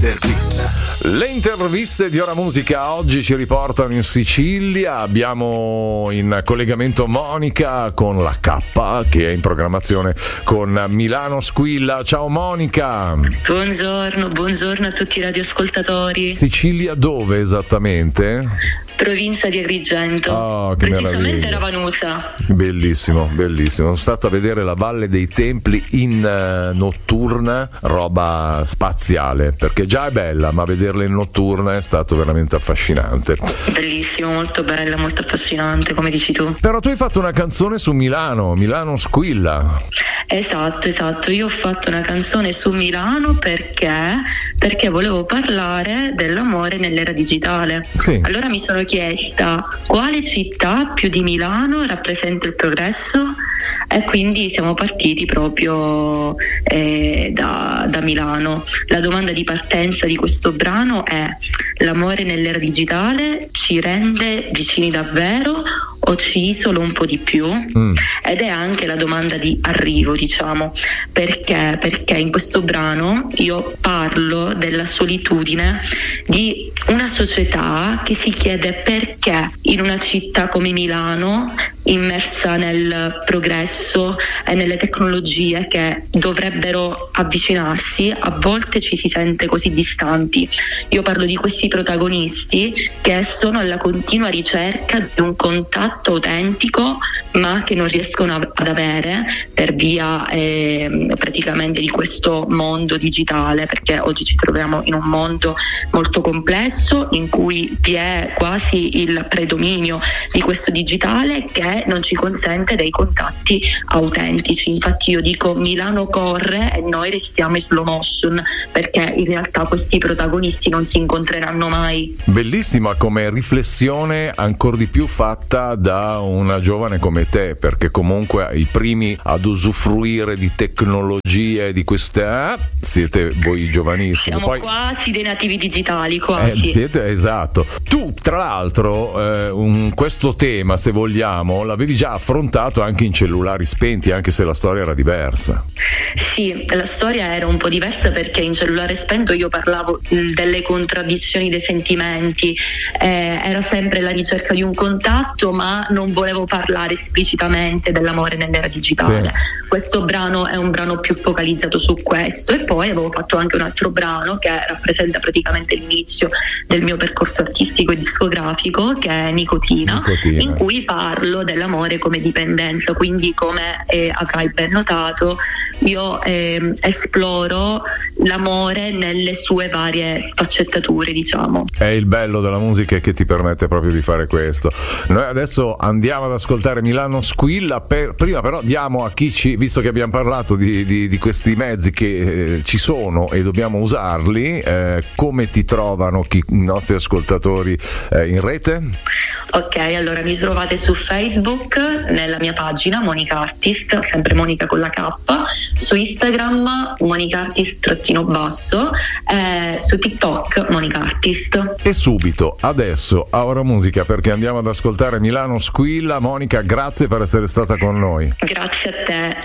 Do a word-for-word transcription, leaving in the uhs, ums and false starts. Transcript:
L'intervista. Le interviste di Ora Musica oggi ci riportano in Sicilia. Abbiamo in collegamento Monica con la K, che è in programmazione con Milano Squilla. Ciao Monica. Buongiorno, buongiorno a tutti i radioascoltatori. Sicilia dove esattamente? Provincia di Agrigento, oh, che precisamente meraviglia. Ravanusa. Bellissimo, bellissimo. Sono stato a vedere la Valle dei Templi in uh, notturna, roba spaziale, perché già è bella, ma vederla in notturna è stato veramente affascinante. Bellissimo, molto bella, molto affascinante, come dici tu. Però tu hai fatto una canzone su Milano, Milano Squilla. Esatto, esatto. Io ho fatto una canzone su Milano perché perché volevo parlare dell'amore nell'era digitale. Sì. Allora mi sono chiesta quale città più di Milano rappresenta il progresso, e quindi siamo partiti proprio eh, da, da Milano. La domanda di partenza di questo brano è: l'amore nell'era digitale ci rende vicini davvero o ci isola un po' di più? Mm. Ed è anche la domanda di arrivo, diciamo, perché perché in questo brano io parlo della solitudine di una società che si chiede perché in una città come Milano, immersa nel progresso e nelle tecnologie che dovrebbero avvicinarsi, a volte ci si sente così distanti. Io parlo di questi protagonisti che sono alla continua ricerca di un contatto autentico, ma che non riescono a, ad avere per via eh, praticamente di questo mondo digitale, perché oggi ci troviamo in un mondo molto complesso in cui vi è quasi il predominio di questo digitale che non ci consente dei contatti autentici. Infatti io dico Milano corre e noi restiamo in slow motion, perché in realtà questi protagonisti non si incontreranno mai. Bellissima come riflessione, ancor di più fatta da una giovane come te, perché comunque i primi ad usufruire di tecnologie di queste ah, siete voi giovanissimi. Siamo Poi, quasi dei nativi digitali, quasi. Eh, siete, esatto. Tu tra l'altro eh, un, questo tema, se vogliamo, l'avevi già affrontato anche in Cellulari Spenti, anche se la storia era diversa. Sì, la storia era un po' diversa perché in Cellulare Spento io parlavo mh, delle contraddizioni dei sentimenti, eh, era sempre la ricerca di un contatto, ma non volevo parlare esplicitamente dell'amore nell'era digitale. Sì. Questo brano è un brano più focalizzato su questo, e poi avevo fatto anche un altro brano che rappresenta praticamente l'inizio del mio percorso artistico e discografico, che è Nicotina, Nicotina. in cui parlo dell'amore come dipendenza. Quindi, come eh, avrai ben notato, io eh, esploro l'amore nelle sue varie sfaccettature, diciamo. È il bello della musica che ti permette proprio di fare questo. Noi adesso andiamo ad ascoltare Milano Squilla. Per, prima però diamo a chi ci, visto che abbiamo parlato di, di, di questi mezzi che eh, ci sono e dobbiamo usarli, eh, come ti trovano chi, i nostri ascoltatori eh, in rete? Ok, allora mi trovate su Facebook nella mia pagina Monica Artist, sempre Monica con la K, su Instagram Monica Artist trattino basso, eh, su TikTok Monica Artist. E subito adesso a Ora Musica, perché andiamo ad ascoltare Milano Squilla. Monica, grazie per essere stata con noi. Grazie a te.